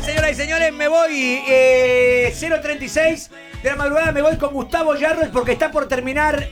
señoras y señores, me voy 0:36 de la madrugada, me voy con Gustavo Yarros porque está por terminar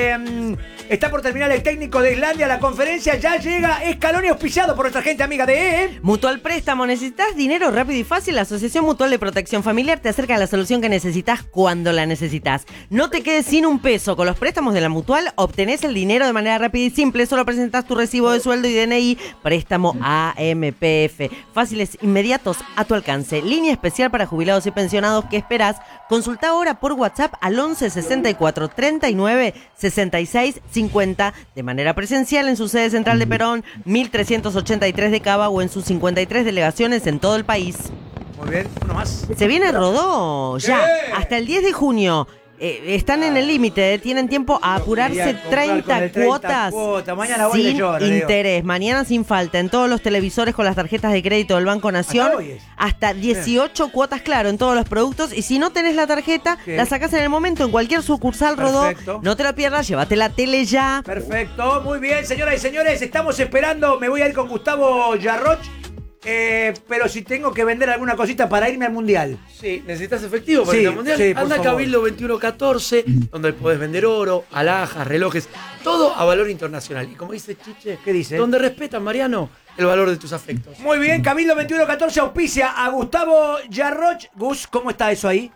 el técnico de Islandia. La conferencia ya llega Scaloni, auspiciado por nuestra gente amiga de Mutual Préstamo. ¿Necesitas dinero rápido y fácil? La Asociación Mutual de Protección Familiar te acerca a la solución que necesitas cuando la necesitas. No te quedes sin un peso. Con los préstamos de la Mutual obtenés el dinero de manera rápida y simple. Solo presentas tu recibo de sueldo y DNI. Préstamo AMPF. Fáciles, inmediatos, a tu alcance. Línea especial para jubilados y pensionados. ¿Qué esperás? Consulta ahora por WhatsApp al 11 64 39 66 50 de manera presencial en su sede central de Perón, 1383 de Cava o en sus 53 delegaciones en todo el país. Muy bien, uno más. Se viene Rodó ya, hasta el 10 de junio. Están en el límite, tienen tiempo a apurarse. 30 cuotas Mañana voy sin lloro, interés, mañana sin falta, en todos los televisores con las tarjetas de crédito del Banco Nación, hasta 18 cuotas, claro, en todos los productos. Y si no tenés la tarjeta, la sacás en el momento en cualquier sucursal. Rodó. No te lo pierdas, llévate la tele ya. Perfecto, muy bien, señoras y señores, estamos esperando. Me voy a ir con Gustavo Yarroch. Pero si tengo que vender alguna cosita para irme al Mundial. Sí, necesitas efectivo para ir al Mundial. Sí, anda a Cabildo 2114, donde podés vender oro, alhajas, relojes, todo a valor internacional. Y como dice Chiche, ¿qué dice? Donde respetan, Mariano, el valor de tus afectos. Muy bien, Cabildo 2114 auspicia a Gustavo Yarroch. Gus, ¿cómo está eso ahí?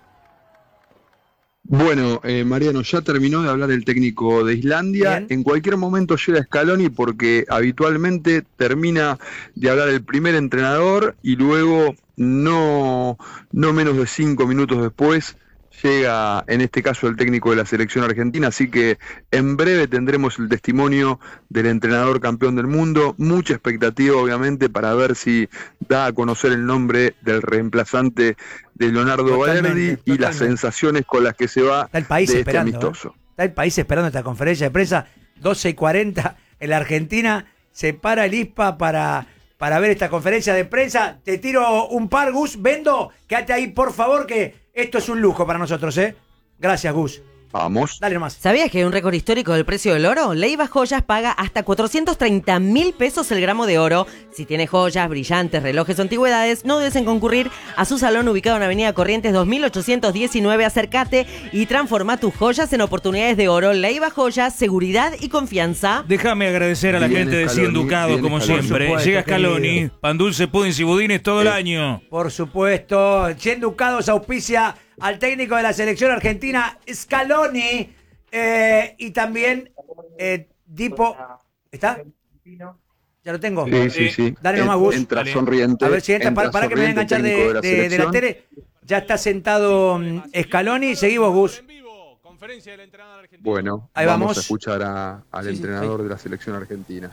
Bueno, Mariano, ya terminó de hablar el técnico de Islandia. Bien. En cualquier momento llega Scaloni porque habitualmente termina de hablar el primer entrenador y luego no menos de 5 minutos después llega, en este caso, el técnico de la selección argentina, así que en breve tendremos el testimonio del entrenador campeón del mundo. Mucha expectativa, obviamente, para ver si da a conocer el nombre del reemplazante de Leonardo Balerdi y las sensaciones con las que se va está el país de esperando, este amistoso. Está el país esperando esta conferencia de prensa, 12:40 en la Argentina. Se para el ISPA para ver esta conferencia de prensa. Te tiro un par, Gus. Vendo, quédate ahí, por favor, que esto es un lujo para nosotros, ¿eh? Gracias, Gus. Vamos. Dale nomás. ¿Sabías que hay un récord histórico del precio del oro? Leiva Joyas paga hasta 430.000 pesos el gramo de oro. Si tienes joyas, brillantes, relojes o antigüedades, no dudes en concurrir a su salón ubicado en Avenida Corrientes 2819. Acércate y transforma tus joyas en oportunidades de oro. Leiva Joyas, seguridad y confianza. Déjame agradecer a la gente de 100 Ducados, como siempre. Llega Scaloni, pan dulce, puddings y budines todo el año. Por supuesto, 100 Ducados auspicia al técnico de la selección argentina, Scaloni, y también Dipo. ¿Está? Ya lo tengo. Sí. Dale nomás, Gus. Entra sonriente. A ver si entra, para que me voy a enganchar de la tele. Ya está sentado Scaloni. Seguimos, Gus. Bueno, ahí vamos a escuchar al entrenador de la selección argentina.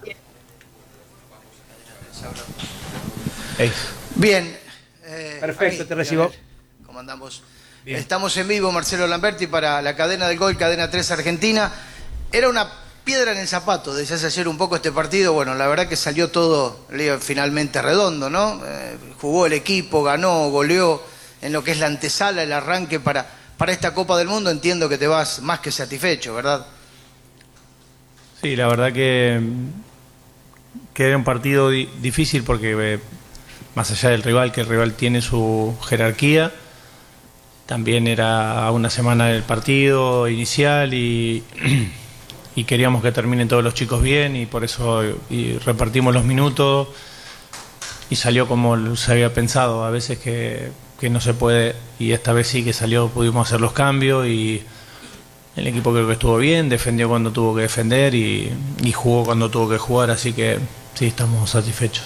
Bien. Perfecto, te recibo. ¿Cómo andamos? Bien. Estamos en vivo, Marcelo Lamberti, para la cadena del gol, Cadena 3 Argentina. Era una piedra en el zapato, decías ayer un poco este partido. Bueno, la verdad que salió todo finalmente redondo, ¿no? Jugó el equipo, ganó, goleó en lo que es la antesala, el arranque para esta Copa del Mundo. Entiendo que te vas más que satisfecho, ¿verdad? Sí, la verdad que era un partido difícil porque más allá del rival, que el rival tiene su jerarquía, también era a una semana del partido inicial y queríamos que terminen todos los chicos bien y por eso repartimos los minutos y salió como se había pensado. A veces que no se puede y esta vez sí que salió, pudimos hacer los cambios y el equipo creo que estuvo bien, defendió cuando tuvo que defender y jugó cuando tuvo que jugar, así que sí, estamos satisfechos.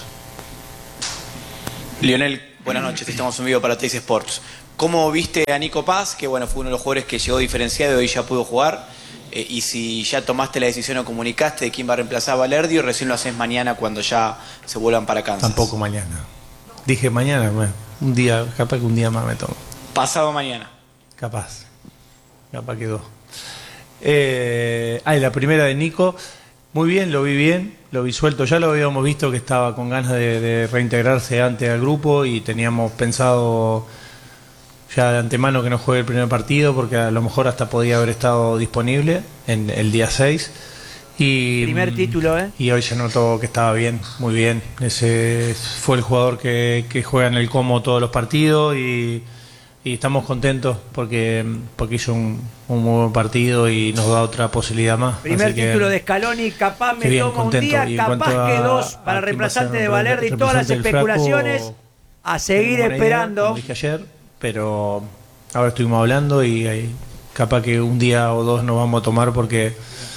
Lionel, buenas noches, estamos en vivo para Teis Sports. ¿Cómo viste a Nico Paz, que bueno, fue uno de los jugadores que llegó diferenciado y hoy ya pudo jugar? Y si ya tomaste la decisión o comunicaste de quién va a reemplazar a Balerdi o recién lo haces mañana cuando ya se vuelvan para Kansas. Tampoco mañana. Dije mañana, bueno, un día, capaz que un día más me tomo. Pasado mañana. Capaz que dos. La primera de Nico, muy bien, lo vi suelto, ya lo habíamos visto que estaba con ganas de reintegrarse antes al grupo y teníamos pensado ya de antemano que no juegue el primer partido porque a lo mejor hasta podía haber estado disponible en el día 6 Primer título, ¿eh? Y hoy se notó que estaba bien, muy bien. Ese fue el jugador que juega en el Como todos los partidos y estamos contentos porque hizo un muy buen partido y nos da otra posibilidad más. Primer título de Scaloni, capaz me bien, toma contento. un día, capaz que dos para reemplazante de Valerdi y todas las especulaciones. A seguir esperando. Como dije ayer, pero ahora estuvimos hablando y capaz que un día o dos nos vamos a tomar porque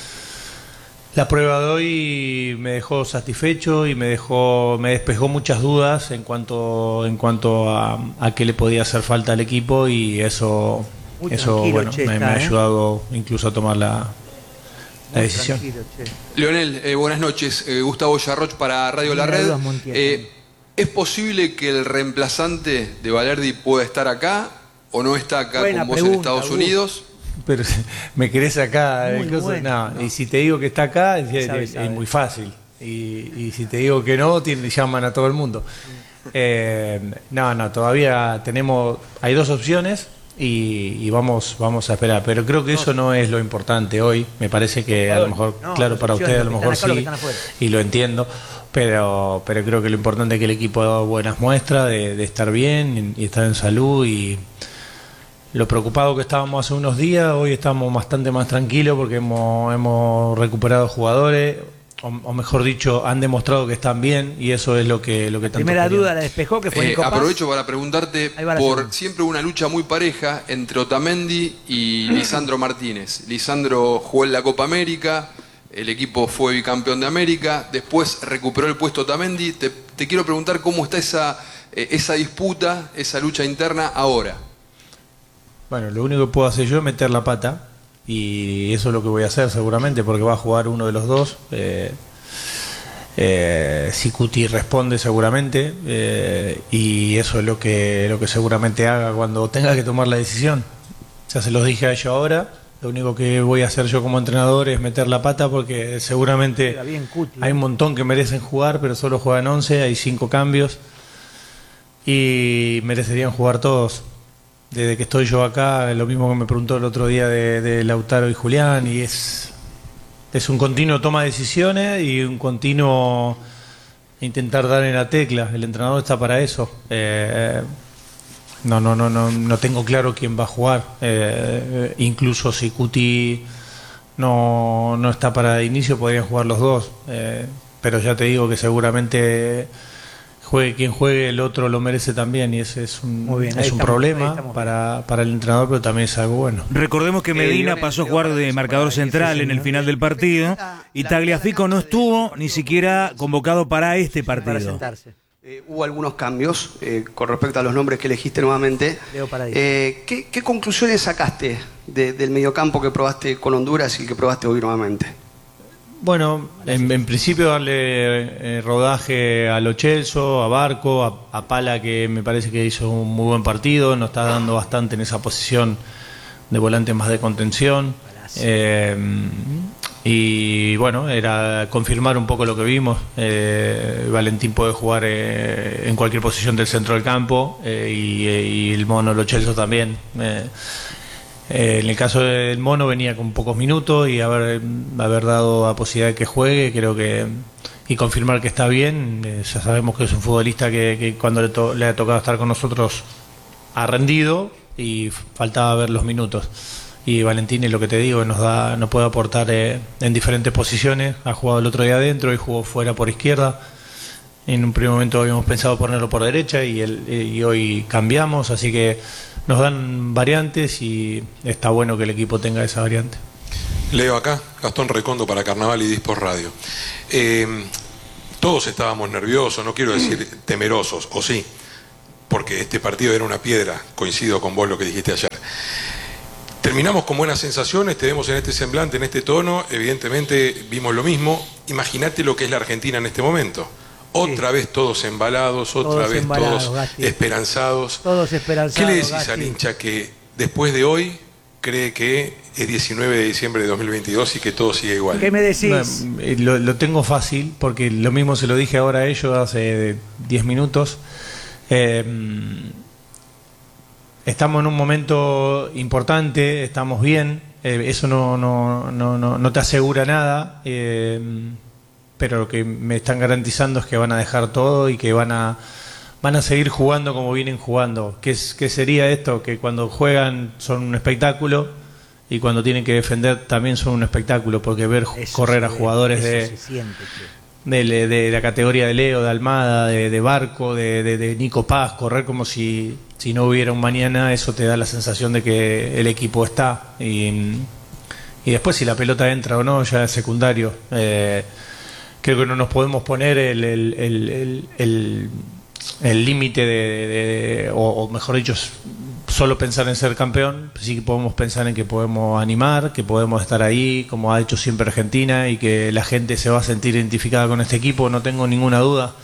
la prueba de hoy me dejó satisfecho y me despejó muchas dudas en cuanto a qué le podía hacer falta al equipo y eso bueno, me ha ayudado incluso a tomar la decisión. Leonel, buenas noches. Gustavo Yarroch para Radio La Red. ¿Es posible que el reemplazante de Valerdi pueda estar acá o no está acá con vos en Estados Unidos? Pero me querés acá, no, y si te digo que está acá es muy fácil y si te digo que no, llaman a todo el mundo. No, todavía hay dos opciones y vamos a esperar, pero creo que eso no es lo importante hoy. Me parece que a lo mejor, claro, para ustedes a lo mejor sí, y lo entiendo, pero creo que lo importante es que el equipo da buenas muestras de estar bien y estar en salud. Y lo preocupado que estábamos hace unos días, hoy estamos bastante más tranquilos porque hemos recuperado jugadores, o mejor dicho, han demostrado que están bien y eso es lo que tanto primera querían. duda la despejó, que fue Nico Paz. Aprovecho para preguntarte por siempre una lucha muy pareja entre Otamendi y Lisandro Martínez. Lisandro jugó en la Copa América, el equipo fue bicampeón de América, después recuperó el puesto Otamendi. Te quiero preguntar cómo está esa disputa, esa lucha interna ahora. Bueno, lo único que puedo hacer yo es meter la pata y eso es lo que voy a hacer seguramente porque va a jugar uno de los dos. Sicuti responde seguramente y eso es lo que seguramente haga cuando tenga que tomar la decisión. Ya se los dije a ellos ahora. Lo único que voy a hacer yo como entrenador es meter la pata porque seguramente hay un montón que merecen jugar, pero solo juegan 11, hay 5 cambios y merecerían jugar todos. Desde que estoy yo acá, lo mismo que me preguntó el otro día de Lautaro y Julián, y es un continuo toma de decisiones y un continuo intentar dar en la tecla. El entrenador está para eso. No tengo claro quién va a jugar. Incluso si Cuti no está para de inicio, podrían jugar los dos. Pero ya te digo que seguramente juegue quien juegue, el otro lo merece también y ese es un problema para el entrenador, pero también es algo bueno. Recordemos que Medina pasó a jugar de marcador central en el final del partido y Tagliafico no estuvo ni siquiera convocado para este partido. Hubo algunos cambios con respecto a los nombres que elegiste nuevamente. ¿Qué conclusiones sacaste del mediocampo que probaste con Honduras y que probaste hoy nuevamente? Bueno, en principio darle rodaje a Lo Celso, a Barco, a Pala, que me parece que hizo un muy buen partido, nos está dando bastante en esa posición de volante más de contención. Y bueno, era confirmar un poco lo que vimos. Valentín puede jugar en cualquier posición del centro del campo y el mono Lo Celso también. En el caso del mono venía con pocos minutos y haber dado la posibilidad de que juegue, creo que, y confirmar que está bien. Ya sabemos que es un futbolista que cuando le ha tocado estar con nosotros ha rendido y faltaba ver los minutos. Y Valentín, es lo que te digo, nos puede aportar en diferentes posiciones. Ha jugado el otro día adentro y jugó fuera por izquierda. En un primer momento habíamos pensado ponerlo por derecha y hoy cambiamos, así que nos dan variantes y está bueno que el equipo tenga esa variante. Leo acá, Gastón Recondo para Carnaval y Dispos Radio. Todos estábamos nerviosos, no quiero decir temerosos, o sí, porque este partido era una piedra, coincido con vos lo que dijiste ayer. Terminamos con buenas sensaciones, te vemos en este semblante, en este tono, evidentemente vimos lo mismo. Imagínate lo que es la Argentina en este momento. Otra vez todos embalados, todos esperanzados. Todos esperanzados. ¿Qué le decís al hincha que después de hoy cree que es 19 de diciembre de 2022 y que todo sigue igual? ¿Qué me decís? Lo tengo fácil, porque lo mismo se lo dije ahora a ellos hace 10 minutos. Estamos en un momento importante, estamos bien, Eso no te asegura nada, pero lo que me están garantizando es que van a dejar todo y que van a seguir jugando como vienen jugando. ¿Qué sería esto? Que cuando juegan son un espectáculo y cuando tienen que defender también son un espectáculo, porque ver correr a jugadores de la categoría de Leo, de Almada, de Barco, de Nico Paz, correr como si no hubiera un mañana, eso te da la sensación de que el equipo está. Y después si la pelota entra o no, ya es secundario. Creo que no nos podemos poner el límite o mejor dicho, solo pensar en ser campeón. Sí que podemos pensar en que podemos animar, que podemos estar ahí, como ha hecho siempre Argentina, y que la gente se va a sentir identificada con este equipo, no tengo ninguna duda.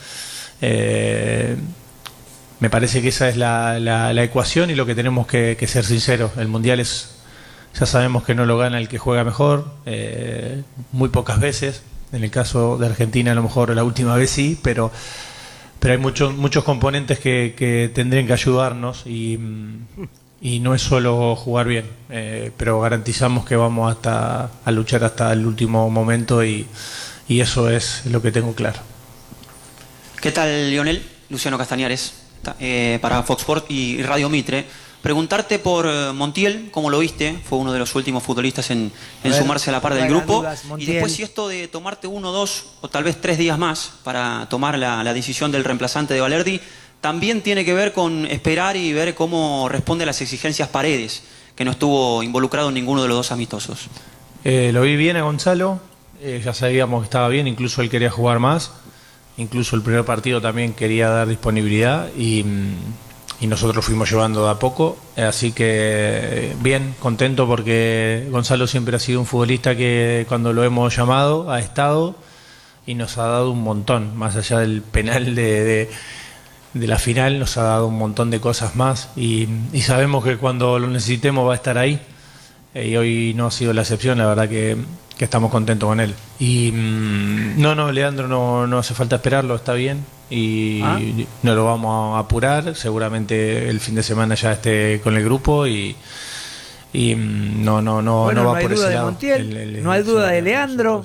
Me parece que esa es la ecuación y lo que tenemos que ser sinceros. El Mundial ya sabemos que no lo gana el que juega mejor, muy pocas veces. En el caso de Argentina a lo mejor la última vez sí, pero hay muchos componentes que tendrían que ayudarnos y no es solo jugar bien, pero garantizamos que vamos a luchar hasta el último momento y eso es lo que tengo claro. ¿Qué tal, Lionel? Luciano Castañares, para Fox Sports y Radio Mitre. Preguntarte por Montiel, ¿cómo lo viste? Fue uno de los últimos futbolistas en sumarse a la par del grupo. Y después, si esto de tomarte 1, 2 o tal vez 3 días más para tomar la decisión del reemplazante de Valerdi, también tiene que ver con esperar y ver cómo responde a las exigencias Paredes, que no estuvo involucrado en ninguno de los 2 amistosos. Lo vi bien a Gonzalo, ya sabíamos que estaba bien, incluso él quería jugar más, incluso el primer partido también quería dar disponibilidad y nosotros fuimos llevando de a poco, así que bien, contento porque Gonzalo siempre ha sido un futbolista que cuando lo hemos llamado ha estado y nos ha dado un montón, más allá del penal de la final, nos ha dado un montón de cosas más y sabemos que cuando lo necesitemos va a estar ahí, y hoy no ha sido la excepción, la verdad que estamos contentos con él. Y no, Leandro no hace falta esperarlo, está bien. Y no lo vamos a apurar, seguramente el fin de semana ya esté con el grupo y no va por ese lado. Montiel, no hay duda de Leandro.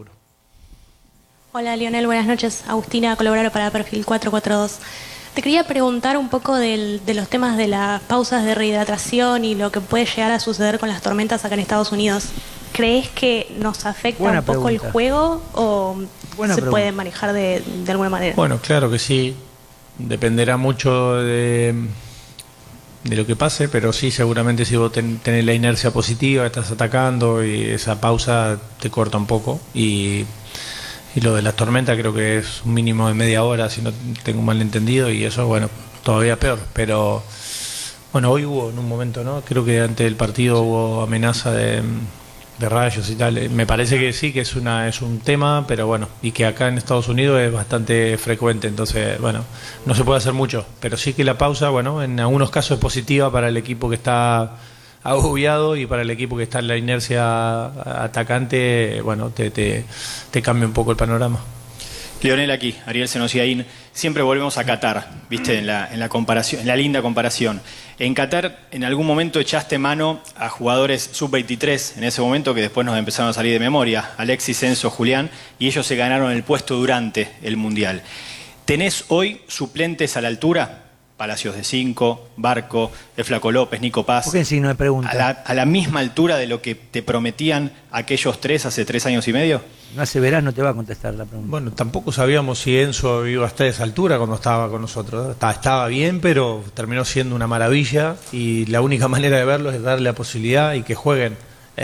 Hola Lionel, buenas noches. Agustina, colaboradora para Perfil 442. Te quería preguntar un poco de los temas de las pausas de rehidratación y lo que puede llegar a suceder con las tormentas acá en Estados Unidos. ¿Crees que nos afecta un poco el juego o se puede manejar de alguna manera? Bueno, claro que sí. Dependerá mucho de lo que pase, pero sí, seguramente si vos tenés la inercia positiva, estás atacando y esa pausa te corta un poco. Y lo de las tormentas creo que es un mínimo de media hora, si no tengo mal entendido, y eso, bueno, todavía peor. Pero, bueno, hoy hubo en un momento, ¿no? Creo que antes del partido hubo amenaza de rayos y tal. Me parece que sí, que es un tema, pero bueno, y que acá en Estados Unidos es bastante frecuente, entonces, bueno, no se puede hacer mucho, pero sí que la pausa, bueno, en algunos casos es positiva para el equipo que está agobiado y para el equipo que está en la inercia atacante, bueno, te cambia un poco el panorama. Lionel, aquí, Ariel Senosiaín. Siempre volvemos a Qatar, ¿viste? En la comparación, en la linda comparación. En Qatar, en algún momento echaste mano a jugadores sub-23, en ese momento que después nos empezaron a salir de memoria, Alexis, Enzo, Julián, y ellos se ganaron el puesto durante el Mundial. ¿Tenés hoy suplentes a la altura? Palacios de 5, Barco, el Flaco López, Nico Paz. ¿Por qué sí no me pregunta? ¿A la misma altura de lo que te prometían aquellos 3 hace 3 años y medio? No hace verás, no te va a contestar la pregunta. Bueno, tampoco sabíamos si Enzo iba hasta esa altura cuando estaba con nosotros. Estaba bien, pero terminó siendo una maravilla y la única manera de verlo es darle la posibilidad y que jueguen.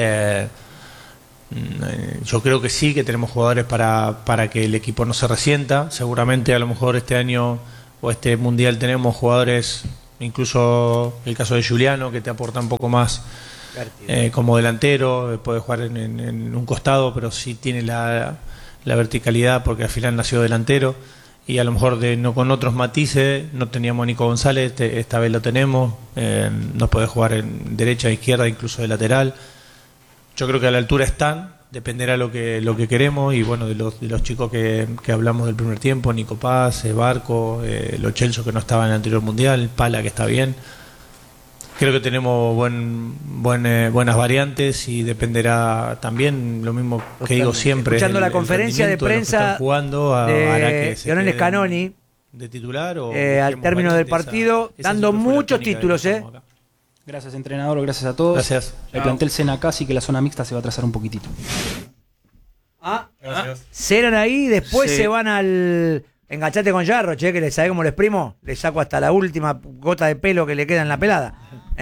Yo creo que sí, que tenemos jugadores para que el equipo no se resienta. Seguramente a lo mejor este año o este Mundial tenemos jugadores, incluso el caso de Juliano, que te aporta un poco más como delantero, puede jugar en un costado, pero sí tiene la verticalidad porque al final nació delantero y a lo mejor no con otros matices. No teníamos a Nico González, esta vez lo tenemos, nos puede jugar en derecha, izquierda, incluso de lateral. Yo creo que a la altura están, dependerá lo que queremos y bueno, de los chicos que hablamos del primer tiempo, Nico Paz, Barco, Lo Celso que no estaba en el anterior Mundial, Pala que está bien. Creo que tenemos buenas variantes y dependerá también, lo mismo que digo siempre. Escuchando la conferencia de prensa de Lionel Scaloni de titular o al término del partido, dando muchos títulos. Gracias, entrenador, gracias a todos. Gracias. El plantel cena acá, así que la zona mixta se va a trazar un poquitito. Cenan ahí, después Sí. se van al... Enganchate con Jarro, che, que le sabe cómo le exprimo. Le saco hasta la última gota de pelo que le queda en la pelada.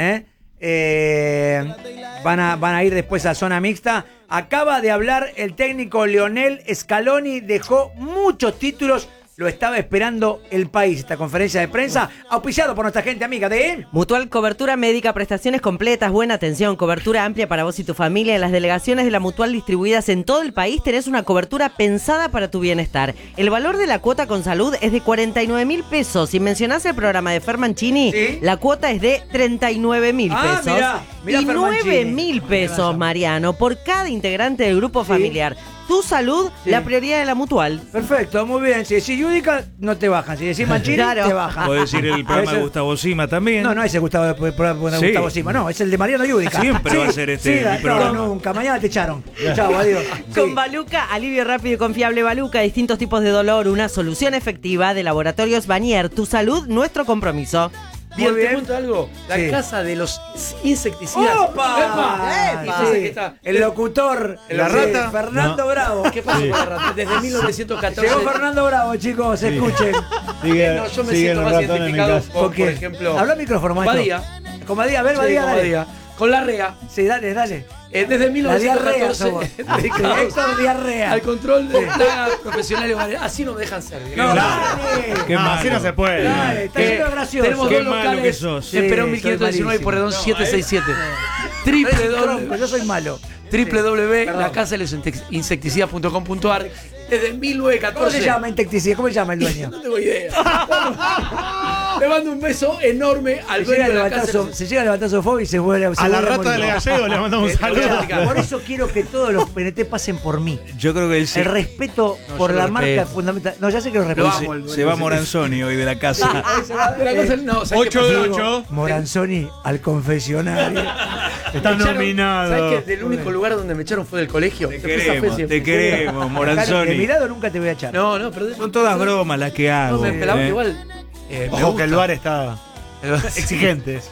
Van a ir después a zona mixta. Acaba de hablar el técnico Lionel Scaloni, dejó muchos títulos. Lo estaba esperando el país. Esta conferencia de prensa, auspiciado por nuestra gente amiga de Mutual, cobertura médica, prestaciones completas, buena atención, cobertura amplia para vos y tu familia. En las delegaciones de la Mutual distribuidas en todo el país tenés una cobertura pensada para tu bienestar. El valor de la cuota con salud es de 49.000 pesos. Si mencionás el programa de Fer Mancini, la cuota es de 39.000 pesos. Mirá y Fer Mancini. 9.000 pesos, Mariano, por cada integrante del grupo familiar. Tu salud, la prioridad de la Mutual. Perfecto, muy bien. Si decís Yudica, no te bajan. Si decís Mancini, Claro. te bajan. Podés decir el programa de Gustavo Sima también. No, ese es Gustavo Sima, no, es el de Mariano Yudica. Siempre va a ser mi programa. No, nunca. Mañana te echaron. Chao, adiós. Con Baluca, alivio rápido y confiable Baluca, distintos tipos de dolor, una solución efectiva de Laboratorios Vanier. Tu salud, nuestro compromiso. Bien, te cuento algo. La casa de los insecticidas. ¡Opa! Sí. El locutor, ¿La rata? Fernando Bravo. ¿Qué pasó con la rata? Desde 1914. Llegó Fernando Bravo, chicos, escuchen. No, yo me siento más identificado con, por ejemplo, Habla al micrófono, maestro. Badía. Con Badía, a ver, Badía, dale. Badía. Con la REA. Sí, dale. Desde 1914 dedicado Héctor Diarrea. al control de plagas profesionales. Así no me dejan ser. Qué malo. Así no se puede. Dale, está siendo gracioso. Tenemos Qué dos malo locales que sos. en Perón Sí, soy 1519 y por Redón 767. Yo soy malo. www.lacasadelosinsecticidas.com.ar. Desde 1914. ¿Cómo se llama insecticida? ¿Cómo se llama el dueño? No tengo idea. Le mando un beso enorme al dueño de la casa. Se llega a levantar su fogo y se vuelve A la rata del gallego le mandamos un saludo. Por eso quiero que todos los PNT pasen por mí. Yo creo que él El respeto por la marca fundamental. No, ya sé que lo respeto. se va Moranzoni hoy de la casa. De la casa, no, ¿sabes 8 qué de pasó? 8. Moranzoni al confesionario. Estás Me echaron- nominado. ¿Sabes que del único lugar donde me echaron fue del colegio? Te queremos, De Moranzoni. mi lado nunca te voy a echar. No, pero Son todas bromas las que hago. No, me pelaba igual. Ojo que el bar está exigente.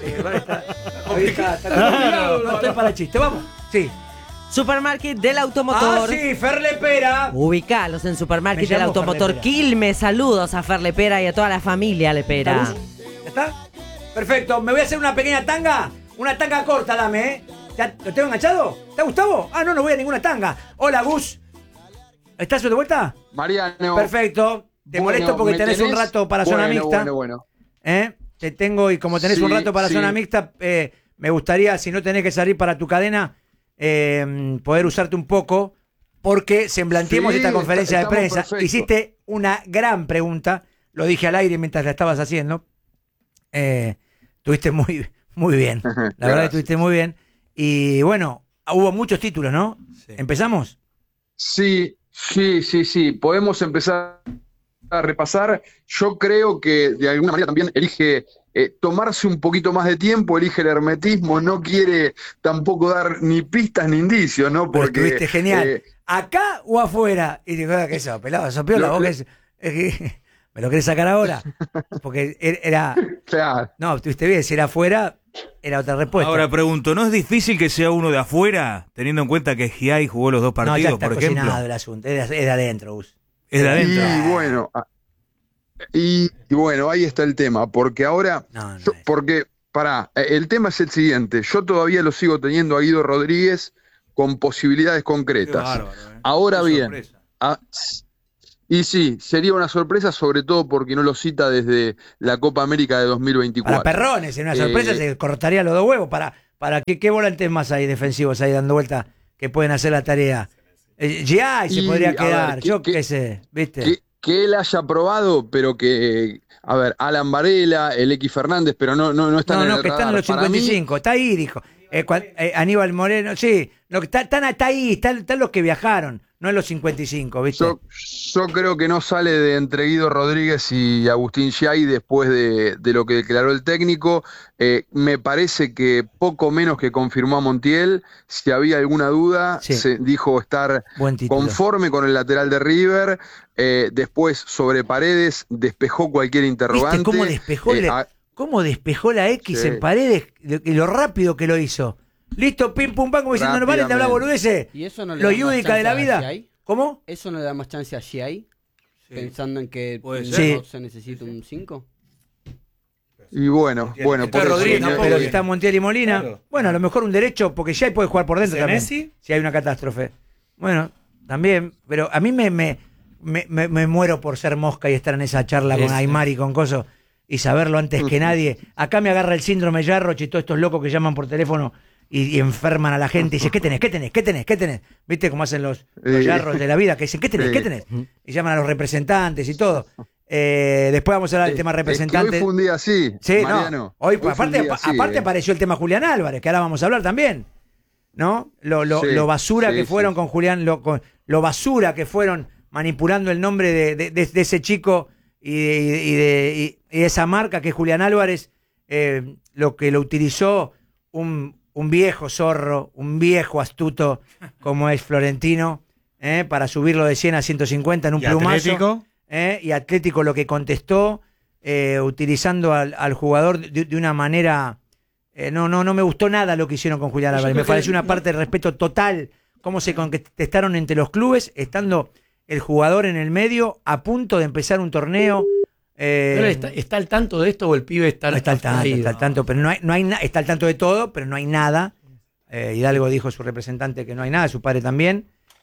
No estoy para el chiste. Vamos. Sí. Supermarket del Automotor. Sí, Fer Lepera. Ubicalos en Supermarket Me del llamo Automotor Fer Lepera. Quilmes. Saludos a Fer Lepera y a toda la familia Lepera. ¿Ya está? Perfecto. Me voy a hacer una pequeña tanga. Una tanga corta, dame, ¿Ya lo tengo enganchado? ¿Te ha gustado? Ah, no voy a ninguna tanga. Hola, Gus. ¿Estás de vuelta? Mariano. Perfecto. Te molesto porque ¿me tenés un rato para zona mixta. Bueno. Te tengo, y como tenés Sí, un rato para sí. zona mixta, me gustaría, si no tenés que salir para tu cadena, poder usarte un poco, porque semblanteemos Sí, esta conferencia de estamos prensa. perfecto. Hiciste una gran pregunta, lo dije al aire mientras la estabas haciendo. Tuviste muy bien. La verdad que Gracias. estuviste muy bien. Y bueno, hubo muchos títulos, ¿no? ¿Empezamos? Sí. Podemos empezar a repasar. Yo creo que de alguna manera también elige tomarse un poquito más de tiempo, elige el hermetismo, no quiere tampoco dar ni pistas ni indicios, ¿no? Pero Porque estuviste genial. ¿Acá o afuera? Y digo, ¿qué eso? Pelado, sos piola, vos que ¿me lo querés sacar ahora? Porque era... Claro. No, estuviste bien, si era afuera, era otra respuesta. Ahora pregunto, ¿no es difícil que sea uno de afuera, teniendo en cuenta que Giai jugó los dos no, ya partidos, está por ejemplo? cocinado el asunto, es de adentro, Gus. Es de adentro. Y bueno, ahí está el tema, porque ahora, el tema es el siguiente, yo todavía lo sigo teniendo a Guido Rodríguez con posibilidades concretas. bárbaro, Ahora Qué bien, sorpresa. y sí, sería una sorpresa, sobre todo porque no lo cita desde la Copa América de 2024. Para Perrones, en una sorpresa se cortaría los dos huevos. ¿Para qué volantes más hay defensivos ahí dando vuelta que pueden hacer la tarea? Giai se Y, podría a quedar, ver, yo qué sé, ¿viste? Que él haya probado, pero que, a ver, Alan Varela, el X Fernández, pero no están en el que están en radar. los Para mí, 55, está ahí, dijo. Aníbal Moreno, sí, no, están ahí, están los que viajaron. no en los 55, ¿viste? Yo creo que no sale de entre Guido Rodríguez y Agustín Giai después de lo que declaró el técnico. Me parece que poco menos que confirmó a Montiel. Si había alguna duda, se dijo estar conforme con el lateral de River. Después, sobre Paredes, despejó cualquier interrogante. ¿Viste cómo despejó la X en Paredes? Lo rápido que lo hizo. Listo, pim, pum, pam, como diciendo, no vale de hablar boludeces. ¿Y eso no le lo da más Yudica de la chance vida. a Giai? ¿Cómo? ¿Eso no le da más chance a Giai? Pensando en que ser. se necesita un 5. Y bueno, por Rodríguez, eso, pero está Montiel y Molina. Claro. Bueno, a lo mejor un derecho, porque Giai puede jugar por dentro también. ¿Messi? Si hay una catástrofe. Bueno, también, pero a mí me muero por ser mosca y estar en esa charla con Aymar y con Coso y saberlo antes que nadie. Acá me agarra el síndrome Jarroch y todos estos locos que llaman por teléfono y enferman a la gente y dicen, ¿qué tenés? ¿Qué tenés? ¿Qué tenés? ¿Qué tenés? ¿Viste cómo hacen los Jarroch de la vida? Que dicen, ¿qué tenés? ¿Qué tenés? Y llaman a los representantes y todo. Después vamos a hablar del tema representante. Hoy fue un día así, Mariano. No. Hoy aparte apareció el tema Julián Álvarez, que ahora vamos a hablar también. ¿No? Lo basura que fueron con Julián, lo basura que fueron manipulando el nombre de ese chico y de esa marca que es Julián Álvarez, lo que lo utilizó un viejo zorro, un viejo astuto como es Florentino, para subirlo de 100 a 150 en un plumazo. Atlético. Y Atlético lo que contestó, utilizando al jugador de una manera... No me gustó nada lo que hicieron con Julián Álvarez. Me pareció una parte de respeto total, cómo se contestaron entre los clubes, estando el jugador en el medio, a punto de empezar un torneo. ¿Está al tanto de esto o el pibe está al tanto, pero no hay está al tanto de todo, pero no hay nada. Hidalgo dijo su representante que no hay nada, su padre también.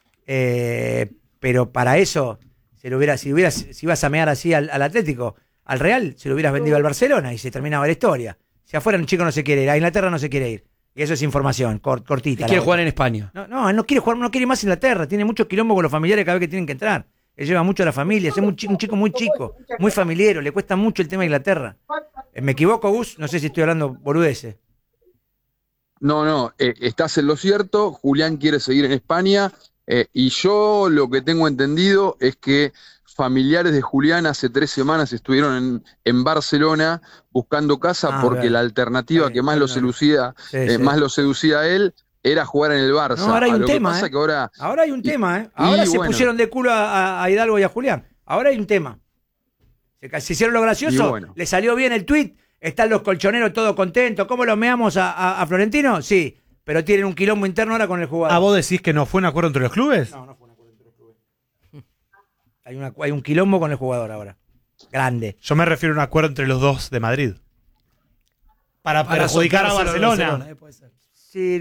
Pero para eso, si ibas a mear así al Atlético, al Real, se lo hubieras vendido al Barcelona y se terminaba la historia. Si afuera un chico no se quiere ir, a Inglaterra no se quiere ir. Y eso es información, cortita. Quiere jugar en España. No quiere jugar, no quiere más Inglaterra. Tiene mucho quilombo con los familiares cada vez que tienen que entrar. Él lleva mucho a la familia, es un chico muy chico, muy familiero, le cuesta mucho el tema de Inglaterra. ¿Me equivoco, Gus? No sé si estoy hablando boludeces. No, estás en lo cierto. Julián quiere seguir en España y yo lo que tengo entendido es que familiares de Julián hace 3 semanas estuvieron en Barcelona buscando casa porque la alternativa que más lo seducía a él era jugar en el Barça. No, ahora hay un tema, ahora hay un tema, Ahora se pusieron de culo a Hidalgo y a Julián. Ahora hay un tema. Se hicieron lo gracioso, le salió bien el tuit, están los colchoneros todos contentos. ¿Cómo lo meamos a Florentino? Sí, pero tienen un quilombo interno ahora con el jugador. ¿Ah, vos decís que no fue un acuerdo entre los clubes? No fue un acuerdo entre los clubes. Hay un quilombo con el jugador ahora. Grande. Yo me refiero a un acuerdo entre los dos de Madrid. Para perjudicar a Barcelona. Puede ser. Sí,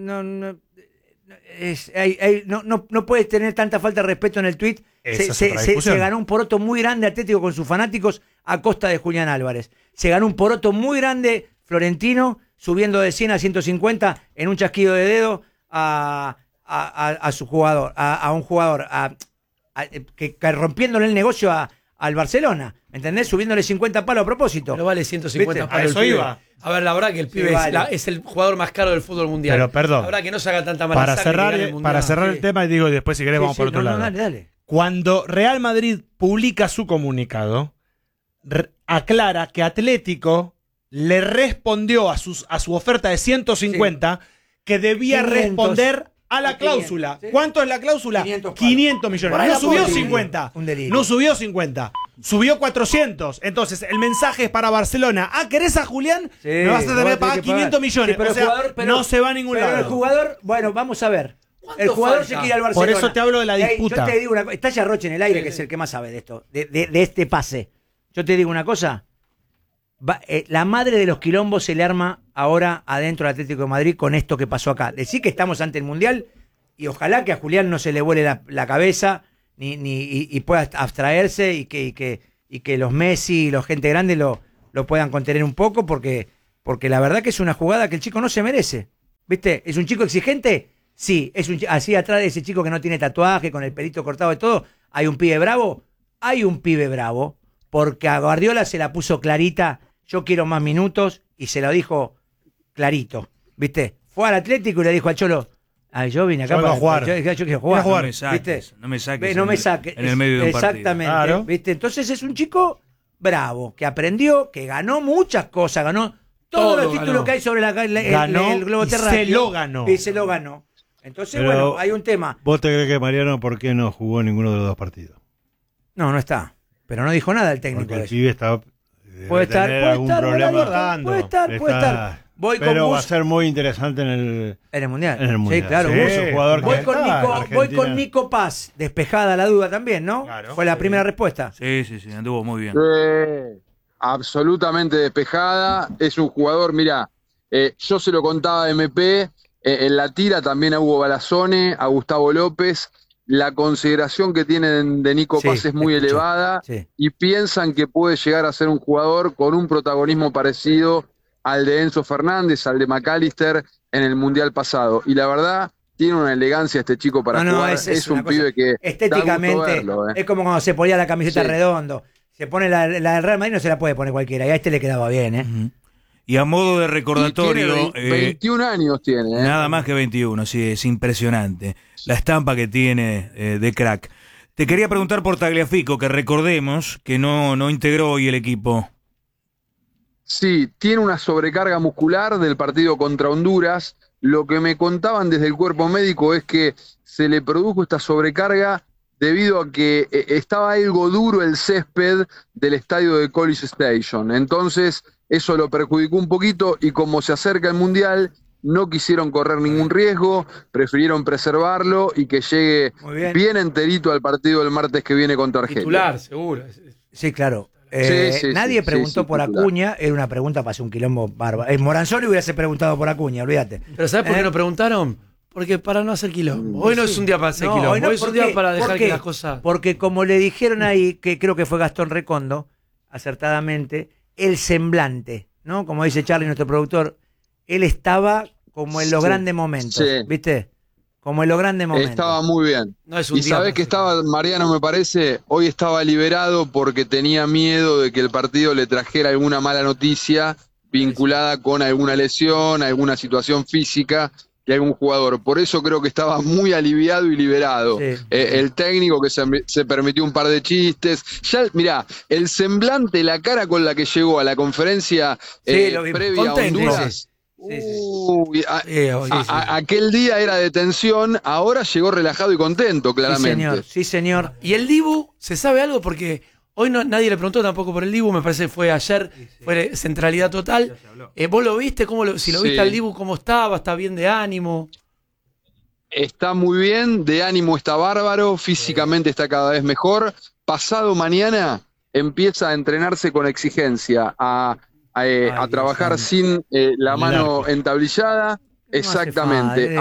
no puedes tener tanta falta de respeto en el tuit. Se ganó un poroto muy grande Atlético con sus fanáticos a costa de Julián Álvarez. Se ganó un poroto muy grande Florentino subiendo de 100 a 150 en un chasquido de dedo a su jugador, a un jugador que rompiéndole el negocio al Barcelona, ¿entendés? Subiéndole 50 palos a propósito. Pero vale 150 palos. A eso iba. A ver, la verdad que el pibe es el jugador más caro del fútbol mundial. Pero perdón. La verdad que no se haga tanta mala para cerrar el tema, y digo, y después si querés vamos por otro lado. Dale. Cuando Real Madrid publica su comunicado, aclara que Atlético le respondió a su oferta de 150 que debía 500. Responder a la cláusula. Sí. ¿Cuánto es la cláusula? 500 millones. Por ahí No la subió puedo 50. un delirio. No subió 50. Subió 400. Entonces, el mensaje es para Barcelona. ¿Querés a Julián? Sí, me vas a tener que pagar 500 millones. Sí, pero o sea, el jugador, no se va a ningún lado. Pero el jugador, bueno, vamos a ver. El jugador se quiere ir al Barcelona. Por eso te hablo de la disputa. Yo te digo una cosa. Está Yarroche en el aire, que es el que más sabe de esto, de este pase. Yo te digo una cosa. La madre de los quilombos se le arma ahora adentro del Atlético de Madrid con esto que pasó acá. Decir que estamos ante el Mundial y ojalá que a Julián no se le vuele la cabeza y pueda abstraerse y que los Messi y los gente grande lo puedan contener un poco porque la verdad que es una jugada que el chico no se merece. ¿Viste? ¿Es un chico exigente? Sí. Así atrás de ese chico que no tiene tatuaje, con el pelito cortado y todo, ¿hay un pibe bravo? Hay un pibe bravo porque a Guardiola se la puso clarita. Yo quiero más minutos y se lo dijo clarito, ¿viste? Fue al Atlético y le dijo al Cholo, Yo vine acá Yo vengo a jugar. Yo quiero jugar. No me saques No me saques. en el medio de un partido. Exactamente. Claro. ¿Viste? Entonces es un chico bravo, que aprendió, que ganó muchas cosas, ganó todos los títulos ganó. que hay sobre el globo y terráqueo. se lo ganó. Y se lo ganó. Entonces, Pero, bueno, hay un tema. ¿Vos te crees que Mariano por qué no jugó ninguno de los dos partidos? No está. Pero no dijo nada el técnico Porque de el eso. pibe está... Puede estar, puede estar. Voy con pero va a Gus. ser muy interesante en el Mundial. En el Mundial. Sí, claro. Sí, Gus. es un jugador Voy que con está, Nico, Argentina. voy con Nico Paz. Despejada la duda también, ¿no? Fue la primera respuesta. Sí, anduvo muy bien. Absolutamente despejada. Es un jugador, mira, yo se lo contaba a MP, en la tira también a Hugo Balazone, a Gustavo López. La consideración que tienen de Nico Paz es muy elevada y piensan que puede llegar a ser un jugador con un protagonismo parecido al de Enzo Fernández, al de McAllister en el Mundial pasado. Y la verdad, tiene una elegancia este chico para jugar. Es un pibe que estéticamente da gusto verlo, es como cuando se ponía la camiseta Sí. Redondo. Se pone la del Real Madrid, no se la puede poner cualquiera. Y a este le quedaba bien, ¿eh? Y a modo de recordatorio... Y tiene 21 años tiene, ¿eh? Nada más que 21, sí, es impresionante. La estampa que tiene de crack. Te quería preguntar por Tagliafico, que recordemos que no integró hoy el equipo. Sí, tiene una sobrecarga muscular del partido contra Honduras. Lo que me contaban desde el cuerpo médico es que se le produjo esta sobrecarga debido a que estaba algo duro el césped del estadio de College Station. Entonces, eso lo perjudicó un poquito y como se acerca el Mundial, no quisieron correr ningún riesgo, prefirieron preservarlo y que llegue bien enterito al partido del martes que viene contra Argelia. Titular, seguro. Sí, claro. Sí, Nadie sí, preguntó sí, por titular. Acuña, era una pregunta para hacer un quilombo bárbaro. Moranzoni hubiese preguntado por Acuña, olvídate. Pero ¿sabes por qué no preguntaron? Porque para no hacer quilombo. Hoy no es un día para hacer quilombo. Hoy es un día para dejar que las cosas... Porque como le dijeron ahí, que creo que fue Gastón Recondo, acertadamente, el semblante, ¿no? Como dice Charlie, nuestro productor, él estaba como en los grandes momentos, Sí. ¿viste? Como en los grandes momentos. Estaba muy bien. No es un Y día sabés para que estaba, Mariano me parece, hoy estaba liberado porque tenía miedo de que el partido le trajera alguna mala noticia vinculada con alguna lesión, alguna situación física de algún jugador. Por eso creo que estaba muy aliviado y liberado. El técnico que se permitió un par de chistes. Ya, mirá, el semblante, la cara con la que llegó a la conferencia previa a Honduras. Uy, aquel día era de tensión, ahora llegó relajado y contento, claramente. Sí, señor. ¿Y el Dibu? ¿Se sabe algo? Porque hoy nadie le preguntó tampoco por el Dibu, me parece que fue ayer, fue centralidad total. ¿Vos lo viste? Si lo viste al Dibu, ¿cómo estaba? ¿Está bien de ánimo? Está muy bien, de ánimo está bárbaro, físicamente está cada vez mejor. Pasado mañana empieza a entrenarse con exigencia, a trabajar sin la mano entablillada. Exactamente.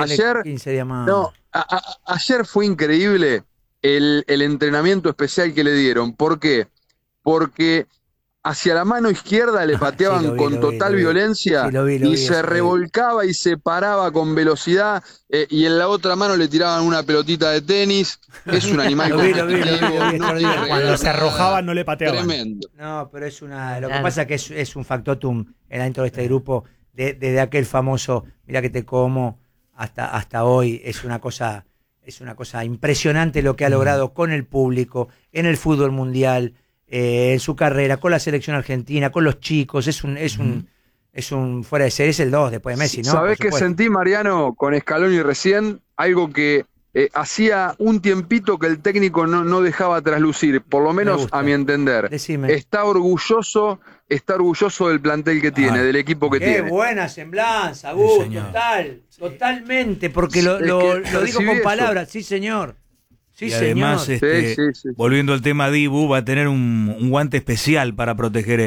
Ayer fue increíble el entrenamiento especial que le dieron. ¿Por qué? Porque hacia la mano izquierda le pateaban con total violencia y se revolcaba y se paraba con velocidad y en la otra mano le tiraban una pelotita de tenis. Es un animal Cuando se arrojaban no le pateaban. Tremendo. No, pero lo que pasa es que es un factotum dentro de este grupo, desde aquel famoso "mira que te como" hasta hoy. Es una cosa impresionante lo que ha logrado con el público, en el fútbol mundial, en su carrera, con la selección argentina, con los chicos. Es un fuera de serie, es el 2 después de Messi, ¿no? ¿Sabés qué sentí, Mariano, con Scaloni recién? Algo que hacía un tiempito que el técnico no dejaba traslucir, por lo menos a mi entender. Decime. Está orgulloso del plantel que tiene, del equipo que tiene. Qué buena semblanza, Gus, totalmente, porque lo digo con palabras, sí señor. Sí, y además, señor. volviendo al tema Dibu, va a tener un guante especial para proteger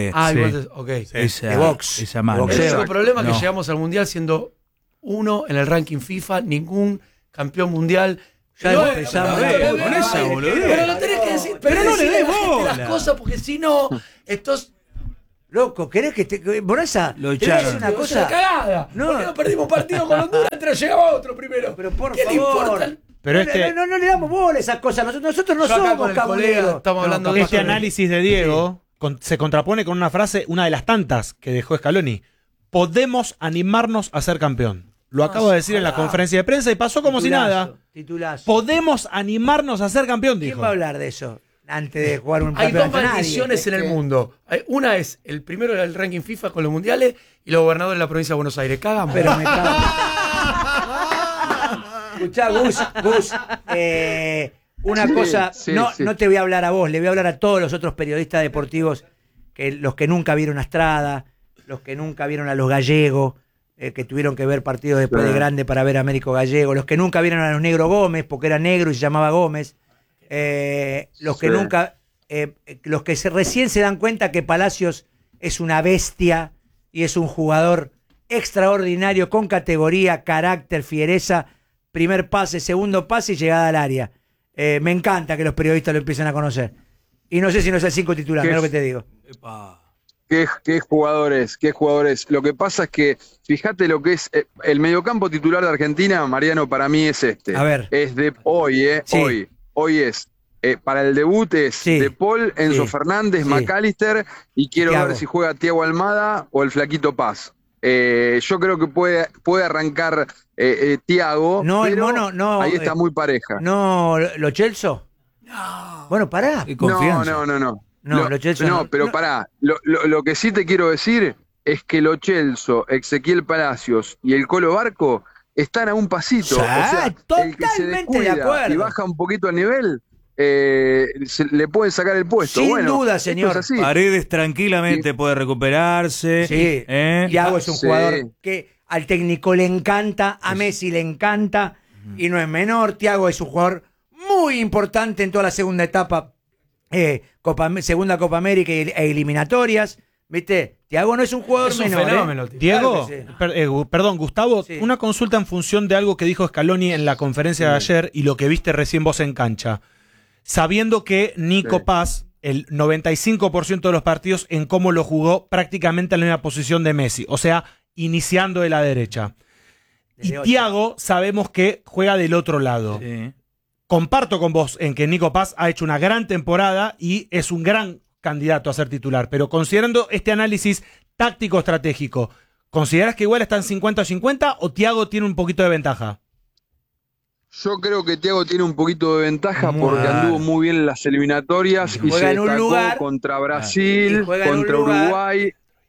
esa mano. El único problema es que llegamos al Mundial siendo uno en el ranking FIFA, ningún campeón mundial. Ya empezamos con esa boludez. Pero lo tenés que decir. Pero no le des bola las cosas, porque si no, estos... Loco, ¿querés que te... Bonasa, lo echaron. Una cosa cagada. No. ¿Por qué no perdimos partido con Honduras? Entonces llegaba otro primero. Pero por ¿Qué favor. le importa? Pero no le damos bola a esas cosas. Nosotros no somos cabuleros. Estamos hablando de este análisis de Diego se contrapone con una frase, una de las tantas que dejó Scaloni. Podemos animarnos a ser campeón. Lo acabo de decir en la conferencia de prensa y pasó como si nada. Titulazo. Podemos animarnos a ser campeón, dijo. ¿Quién va a hablar de eso antes de jugar un Hay dos campeonato? maldiciones en el mundo. Una es el primero del ranking FIFA con los mundiales y los gobernadores de la provincia de Buenos Aires. Cagan. Pero me cago. Escuchá, Gus, una cosa, no te voy a hablar a vos, le voy a hablar a todos los otros periodistas deportivos, los que nunca vieron a Estrada, los que nunca vieron a los Gallegos, que tuvieron que ver partidos después de grande para ver a Américo Gallego, los que nunca vieron a los Negro Gómez, porque era negro y se llamaba Gómez, los que nunca, los que recién se dan cuenta que Palacios es una bestia y es un jugador extraordinario, con categoría, carácter, fiereza, primer pase, segundo pase y llegada al área. Me encanta que los periodistas lo empiecen a conocer. Y no sé si no es el 5 titular, mira lo que te digo. ¿Qué jugadores? Lo que pasa es que, fíjate lo que es el mediocampo titular de Argentina, Mariano, para mí es este. A ver. Es de hoy, Sí. Hoy es. Para el debut es De Paul, Enzo Fernández, McAllister, y quiero Thiago. ver si juega Thiago Almada o el Flaquito Paz. Yo creo que puede arrancar Thiago, No, el pero mono, no. ahí está muy pareja. No, ¿lo Chelsea? No. Bueno, pará. No, Lo Chelsea no. pero pará. Lo que sí te quiero decir es que Lo Chelsea, Ezequiel Palacios y el Colo Barco están a un pasito. El que se descuida de acuerdo. y baja un poquito el nivel, le pueden sacar el puesto. Sin duda, señor. Paredes tranquilamente puede recuperarse. Sí. Thiago es un jugador que al técnico le encanta, a Messi le encanta, y no es menor. Thiago es un jugador muy importante en toda la segunda etapa, segunda Copa América e eliminatorias. ¿Viste? Thiago no es un jugador menor. Es un fenómeno, Diego, Claro que perdón, Gustavo, una consulta en función de algo que dijo Scaloni en la conferencia de ayer y lo que viste recién vos en cancha. Sabiendo que Nico Paz, el 95% de los partidos en cómo lo jugó prácticamente en la misma posición de Messi, o sea, iniciando de la derecha. Y Thiago sabemos que juega del otro lado. Comparto con vos en que Nico Paz ha hecho una gran temporada y es un gran candidato a ser titular, pero considerando este análisis táctico-estratégico, ¿considerás que igual están 50-50 o Thiago tiene un poquito de ventaja? Yo creo que Thiago tiene un poquito de ventaja porque anduvo muy bien en las eliminatorias y se destacó contra Brasil, contra Uruguay.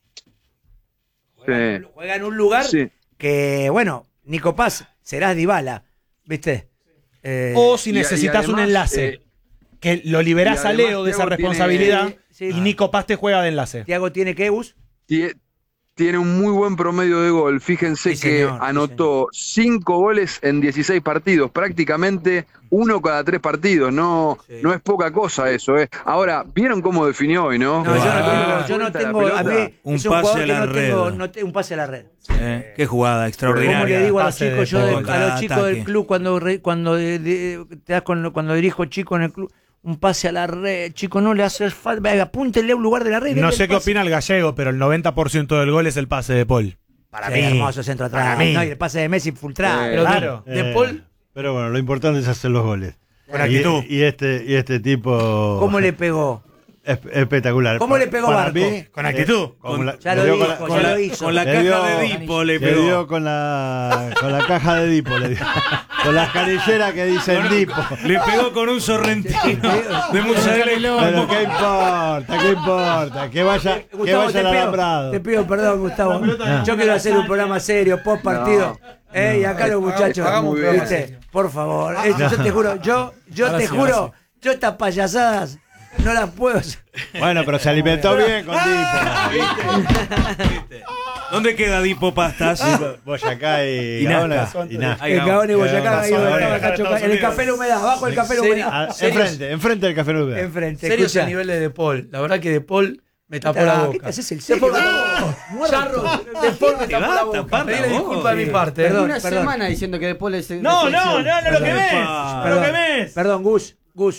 Juega en un lugar que, bueno, Nico Paz, serás Dybala, ¿viste? O si necesitas un enlace, que lo liberás a Leo de esa responsabilidad y Nico Paz te juega de enlace. ¿Thiago tiene qué, Bus? Tiene un muy buen promedio de gol. Fíjense que anotó 5 goles en 16 partidos, prácticamente 1 cada 3 partidos. No es poca cosa eso. Ahora, ¿vieron cómo definió hoy, no? Yo no tengo. A mí un pase a la red. Un pase a la red. Qué jugada extraordinaria. Como le digo a los chicos, a los chicos ataque. del club cuando dirijo chicos en el club, un pase a la red, chico, no le hace falta, apúntele a un lugar de la red. No sé qué opina el gallego, pero el 90% del gol es el pase de Paul. Para mí, hermoso centro atrás. Para mí. No, y el pase de Messi filtrado. Claro. De Paul. Pero bueno, lo importante es hacer los goles. Con actitud. Y este tipo... ¿Cómo le pegó? Espectacular. ¿Cómo le pegó Para Barco? mí, Con actitud. Ya lo dijo, ya lo hizo. Con la caja de Dipo le pegó. Le dio con la caja de Dipo, le dio. Con las canilleras que dicen Dipo. Le pegó con un sorrentino de mozzarella. Pero qué importa, que vaya al alambrado. Te pido perdón, Gustavo. Yo quiero hacer un programa serio, post partido. Y acá los muchachos, ¿viste? Por favor. Yo te juro, yo te juro, yo estas payasadas no las puedo. Bueno, pero se alimentó bien con Dipo. ¿Dónde queda Dipo Pastas? Boyacá y Nazca. En Gaona y Boyacá, en el Café La Humedad, abajo del Café La Humedad. Enfrente del Café La Humedad. Enfrente. Serio es el nivel de Paul. La verdad que De Paul me tapó la boca. Ese es el serio. De Paul me tapó la boca. Pedile disculpas de mi parte. Perdón, una semana diciendo que De Paul es... No, lo que ves. Perdón, Gus.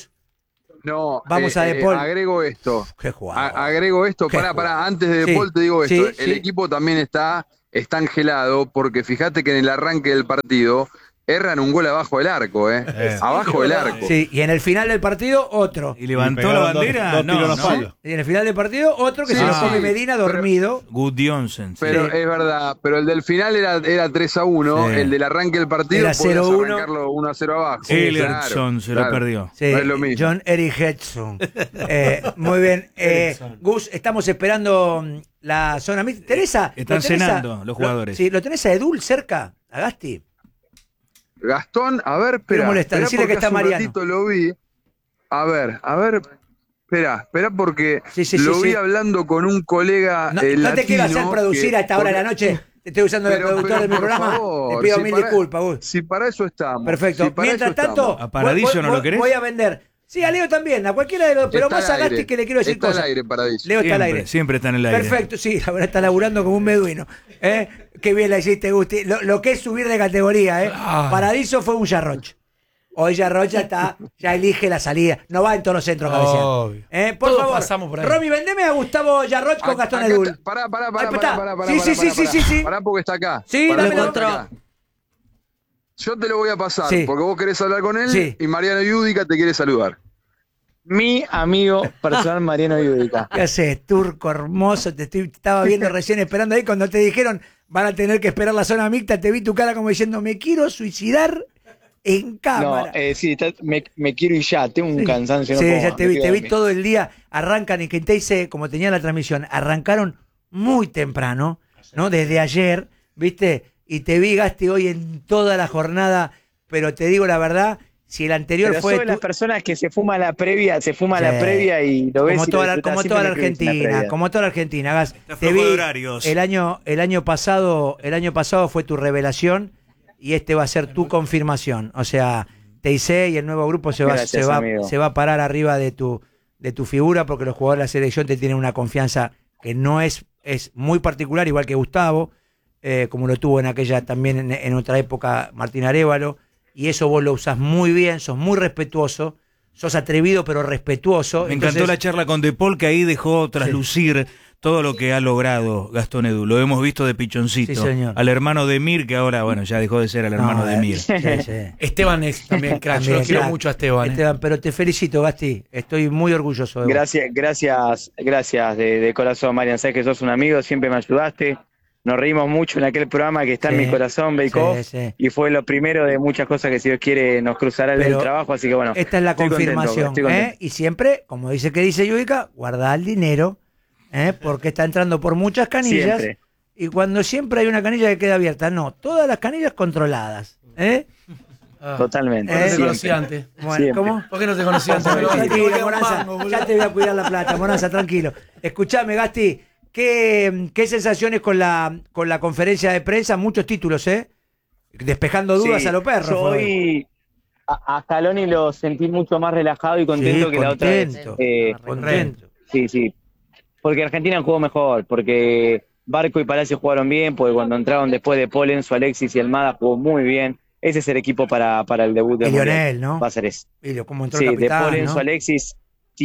No, vamos a De Paul. Agrego esto. Qué jugador. Agrego esto. Pará, antes de De Paul te digo esto. El equipo también está angelado porque fíjate que en el arranque del partido erran un gol abajo del arco, abajo del arco. Sí, y en el final del partido, otro. ¿Y levantó la bandera? No. Y en el final del partido, otro que se lo come Medina dormido. Gudjonsen. Pero es verdad, pero el del final era 3-1, el del arranque del partido era 0-1. Arrancarlo 1-0 abajo. Ellerson se lo perdió. Sí, no es lo mismo. John Eric Hedson. Muy bien. Gus, estamos esperando la zona mixta. Teresa. Están cenando los jugadores. ¿Lo tenés a Edul cerca? ¿A Gasti? Gastón, a ver, espera. No molesta, decirle que está Mariano. Un ratito lo vi. A ver. Espera porque lo vi hablando con un colega no te quiero hacer producir a esta hora de la noche. Te estoy usando de productor de mi programa. Favor, te pido mil disculpas, Gus. Si para eso estamos. Perfecto. Mientras tanto, ¿a Paradiso no lo querés? Voy a vender. Sí, a Leo también, a cualquiera de los. Pero más a Gasti que le quiero decir cosas. Está al aire, Paradiso. Leo está al aire. Siempre está en el aire. Perfecto, sí, la verdad está laburando como un beduino. Qué bien la hiciste, Gusti. Lo que es subir de categoría, Paradiso fue un Yarroch. Hoy Yarroch ya elige la salida. No va en todos los centros cabecear. Por favor, pasamos por ahí. Romy, vendeme a Gustavo Yarroch con Gastón Edul. Pará. Sí. Pará porque está acá. Sí, dámelo. Yo te lo voy a pasar, porque vos querés hablar con él y Mariano Yudica te quiere saludar. Mi amigo personal Mariano Yudica. ¿Qué haces, turco hermoso? Te estaba viendo recién esperando ahí cuando te dijeron van a tener que esperar la zona mixta. Te vi tu cara como diciendo me quiero suicidar en cámara. No, sí, me quiero ir ya, tengo un cansancio. Sí, ya te vi todo el día. Arrancan y que te hice, como tenía la transmisión, arrancaron muy temprano, ¿no? Desde ayer, ¿viste? Y te vi, Gasti, hoy en toda la jornada, pero te digo la verdad, si el anterior pero fue... soy las personas que se fuma la previa y lo ves como toda la Argentina, Gas. Te vi, el año pasado fue tu revelación y este va a ser tu confirmación. O sea, Teisé y el nuevo grupo se va a parar arriba de tu figura porque los jugadores de la selección te tienen una confianza que no es muy particular, igual que Gustavo. Como lo tuvo en aquella también en otra época Martín Arévalo, y eso vos lo usás muy bien, sos muy respetuoso, sos atrevido pero respetuoso. Me encantó la charla con De Paul, que ahí dejó traslucir todo lo que ha logrado Gastón Edul. Lo hemos visto de pichoncito. Sí, señor. Al hermano de Mir, que ahora, bueno, ya dejó de ser el hermano de Mir. Sí. Esteban es también crack, yo lo quiero mucho a Esteban. Pero te felicito, Gasti, estoy muy orgulloso de vos. Gracias de corazón, Marian, sabes que sos un amigo, siempre me ayudaste. Nos reímos mucho en aquel programa que está en mi corazón, Bake Off, y fue lo primero de muchas cosas que si Dios quiere nos cruzará el trabajo, así que bueno. Esta es la confirmación, y siempre, como dice Yudica, guardá el dinero, porque está entrando por muchas canillas, siempre. Y cuando siempre hay una canilla que queda abierta, no, todas las canillas controladas, Totalmente. No te conocía antes. Bueno, ¿cómo? ¿Por qué no te conocía antes? Tranquilo, Moranza, ya te voy a cuidar la plata, Moranza, tranquilo. Escuchame, Gasti. ¿Qué sensaciones con la conferencia de prensa? Muchos títulos, despejando dudas a los perros. Yo hoy a Scaloni lo sentí mucho más relajado y contento que la otra vez. Contento. Sí. Porque Argentina jugó mejor, porque Barco y Palacio jugaron bien, porque cuando entraron después de Paul, Enzo, Alexis y Almada jugó muy bien. Ese es el equipo para el debut de Lionel, ¿no? Va a ser ese. Como entró el capitán, de Paul, Enzo, Alexis,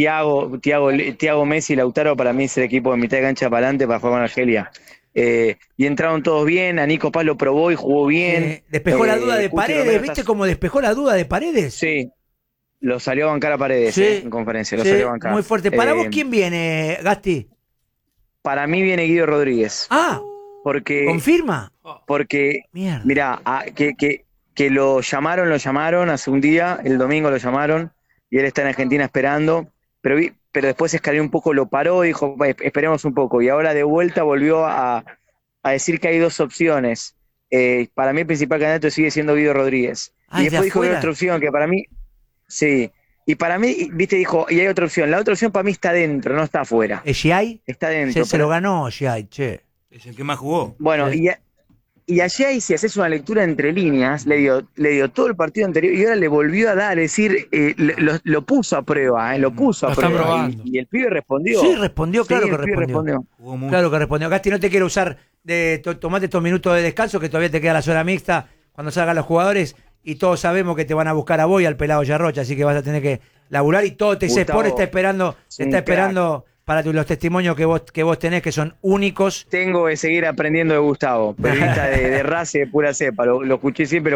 Thiago Messi y Lautaro para mí es el equipo de mitad de cancha para adelante para jugar con Argelia. Y entraron todos bien, a Nico Paz lo probó y jugó bien. Despejó la duda de Paredes, ¿viste cómo despejó la duda de Paredes? Sí, lo salió a bancar a Paredes en conferencia, lo salió a bancar. Muy fuerte. ¿Para vos quién viene, Gasti? Para mí viene Guido Rodríguez. Porque ¿confirma? Porque, mirá, que lo llamaron hace un día, el domingo lo llamaron, y él está en Argentina esperando. Pero después Scaloni un poco lo paró y dijo, esperemos un poco. Y ahora de vuelta volvió a decir que hay dos opciones. Para mí el principal candidato sigue siendo Guido Rodríguez. Y después dijo que hay otra opción que para mí... Sí. Y para mí, viste, dijo, y hay otra opción. La otra opción para mí está dentro, no está afuera. ¿Es Giai? Está dentro. Se lo ganó Giai, che. Es el que más jugó. Bueno, y a Giai, si haces una lectura entre líneas, le dio todo el partido anterior y ahora le volvió a dar, es decir, lo puso a prueba, lo puso a prueba. Y el pibe respondió. Sí, respondió, claro que respondió. Claro que respondió. Gasti, no te quiero usar tomate estos minutos de descanso, que todavía te queda la zona mixta cuando salgan los jugadores, y todos sabemos que te van a buscar a vos y al pelado Yarrocha, así que vas a tener que laburar, y todo TC Sport está esperando para los testimonios que vos tenés, que son únicos. Tengo que seguir aprendiendo de Gustavo, periodista de raza y de pura cepa, lo escuché siempre.